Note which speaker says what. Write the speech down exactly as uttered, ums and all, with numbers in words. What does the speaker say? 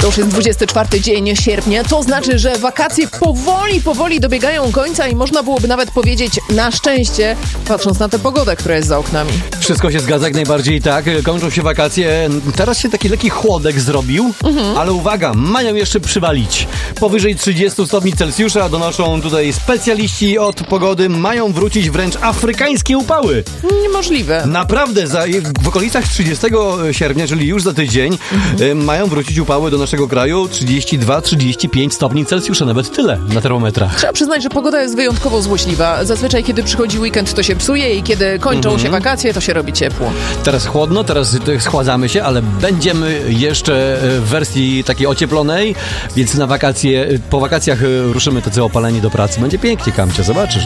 Speaker 1: już jest dwudziesty czwarty dzień sierpnia. To znaczy, że wakacje powoli, powoli dobiegają końca i można byłoby nawet powiedzieć na szczęście, patrząc na tę pogodę, która jest za oknami.
Speaker 2: Wszystko się zgadza, jak najbardziej tak. Kończą się wakacje. Teraz się taki lekki chłodek zrobił, mhm. ale uwaga, mają jeszcze przywalić. Powyżej trzydziestu stopni Celsjusza, donoszą tutaj specjaliści od pogody, mają wrócić wręcz afrykańskie upały.
Speaker 1: Niemożliwe.
Speaker 2: Naprawdę, za, w okolicach trzydziestego sierpnia, czyli już za tydzień, mhm. mają wrócić upały do naszego kraju trzydzieści dwa trzydzieści pięć stopni Celsjusza, nawet tyle na termometrach.
Speaker 1: Trzeba przyznać, że pogoda jest wyjątkowo złośliwa. Zazwyczaj, kiedy przychodzi weekend, to się psuje i kiedy kończą mhm. się wakacje, to się robi ciepło.
Speaker 2: Teraz chłodno, teraz schładzamy się, ale będziemy jeszcze w wersji takiej ocieplonej, więc na wakacje, po wakacjach ruszymy tacy opaleni do pracy. Będzie pięknie, Kamcia, zobaczysz.